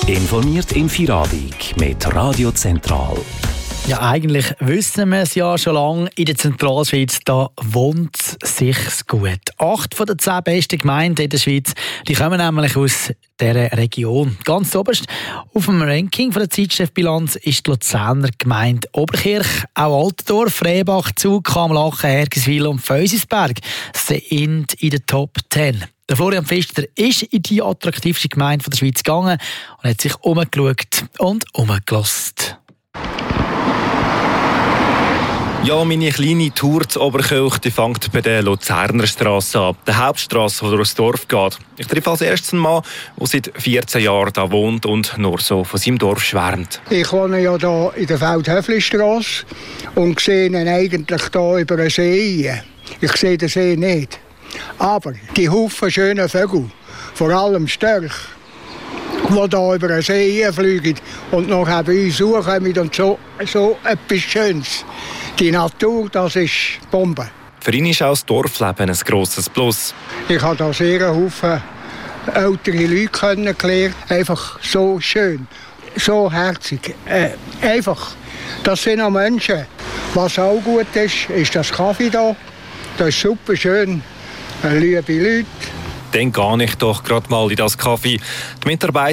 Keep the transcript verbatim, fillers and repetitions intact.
Informiert in Feierabend mit Radio Zentral. Ja, eigentlich wissen wir es ja schon lange. In der Zentralschweiz da wohnt es sich gut. Acht von den zehn besten Gemeinden in der Schweiz, die kommen nämlich aus dieser Region. Ganz oberst auf dem Ranking von der Zeitschriftbilanz ist die Luzerner Gemeinde Oberkirch. Auch Altdorf, Rehbach, Zug, Kamlachen, Hergiswil und Feusisberg sind in den Top zehn. Der Florian Pfister ist in die attraktivste Gemeinde der Schweiz gegangen und hat sich umgeschaut und umgelassen. Ja, meine kleine Tour zu Oberkirch die fängt bei der Luzerner Strasse an, der Hauptstrasse, die durchs Dorf geht. Ich treffe als erstes einen Mann, der seit vierzehn Jahren hier wohnt und nur so von seinem Dorf schwärmt. Ich wohne ja hier in der Feldhöflistrasse und sehe ihn eigentlich hier über den See. Ich sehe den See nicht. Aber die Haufen schönen Vögel, vor allem Störche, die hier über den See fliegen und noch bei uns suchen und so, so etwas Schönes. Die Natur, das ist Bombe. Für ihn ist auch das Dorfleben ein grosses Plus. Ich habe hier sehr viele ältere Leute kennengelernt. Einfach so schön, so herzig. Äh, einfach, das sind auch Menschen. Was auch gut ist, ist das Kaffee hier. Das ist super schön. Liebe Leute. Dann gehe ich doch gerade mal in das Café. Die Mitarbeiter